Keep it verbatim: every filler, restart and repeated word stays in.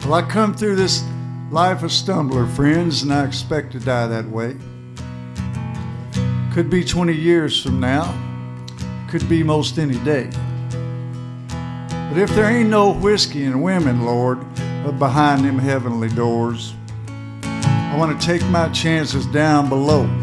Well, I come through this life a stumbler, friends, and I expect to die that way. Could be twenty years from now, could be most any day. But if there ain't no whiskey and women, Lord, up behind them heavenly doors, I want to take my chances down below